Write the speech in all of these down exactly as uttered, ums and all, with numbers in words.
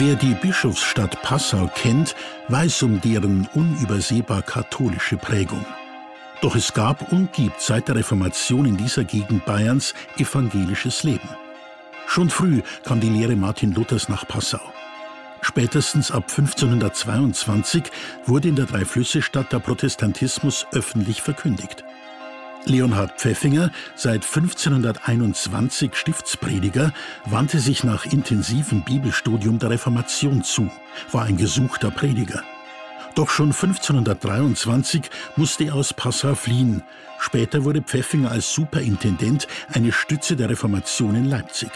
Wer die Bischofsstadt Passau kennt, weiß um deren unübersehbar katholische Prägung. Doch es gab und gibt seit der Reformation in dieser Gegend Bayerns evangelisches Leben. Schon früh kam die Lehre Martin Luthers nach Passau. Spätestens ab fünfzehnhundertzweiundzwanzig wurde in der Dreiflüsse-Stadt der Protestantismus öffentlich verkündigt. Leonhard Pfäffinger, seit fünfzehnhunderteinundzwanzig Stiftsprediger, wandte sich nach intensivem Bibelstudium der Reformation zu, war ein gesuchter Prediger. Doch schon fünfzehnhundertdreiundzwanzig musste er aus Passau fliehen. Später wurde Pfäffinger als Superintendent eine Stütze der Reformation in Leipzig.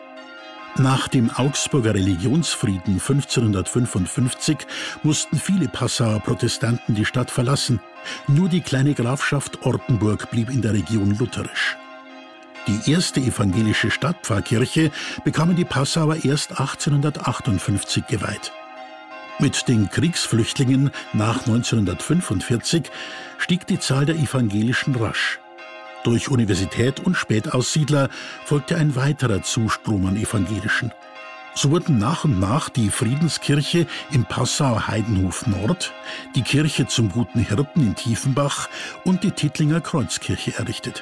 Nach dem Augsburger Religionsfrieden fünfzehnhundertfünfundfünfzig mussten viele Passauer Protestanten die Stadt verlassen. Nur die kleine Grafschaft Ortenburg blieb in der Region lutherisch. Die erste evangelische Stadtpfarrkirche bekamen die Passauer erst achtzehnhundertachtundfünfzig geweiht. Mit den Kriegsflüchtlingen nach neunzehnhundertfünfundvierzig stieg die Zahl der Evangelischen rasch. Durch Universität und Spätaussiedler folgte ein weiterer Zustrom an Evangelischen. So wurden nach und nach die Friedenskirche im Passauer Heidenhof Nord, die Kirche zum Guten Hirten in Tiefenbach und die Tittlinger Kreuzkirche errichtet.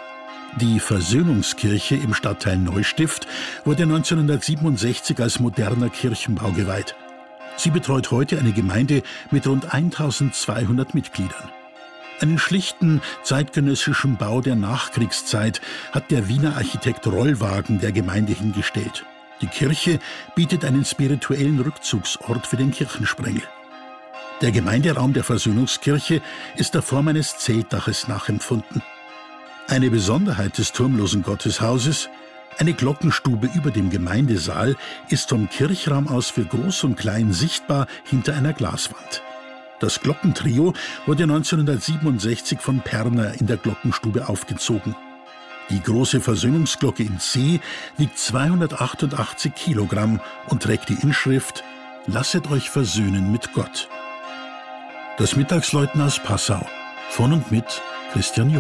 Die Versöhnungskirche im Stadtteil Neustift wurde neunzehnhundertsiebenundsechzig als moderner Kirchenbau geweiht. Sie betreut heute eine Gemeinde mit rund eintausendzweihundert Mitgliedern. Einen schlichten, zeitgenössischen Bau der Nachkriegszeit hat der Wiener Architekt Rollwagen der Gemeinde hingestellt. Die Kirche bietet einen spirituellen Rückzugsort für den Kirchensprengel. Der Gemeinderaum der Versöhnungskirche ist der Form eines Zeltdaches nachempfunden. Eine Besonderheit des turmlosen Gotteshauses: eine Glockenstube über dem Gemeindesaal ist vom Kirchraum aus für Groß und Klein sichtbar hinter einer Glaswand. Das Glockentrio wurde neunzehnhundertsiebenundsechzig von Perner in der Glockenstube aufgezogen. Die große Versöhnungsglocke in C wiegt zweihundertachtundachtzig Kilogramm und trägt die Inschrift: Lasset euch versöhnen mit Gott. Das Mittagsläuten aus Passau, von und mit Christian Jung.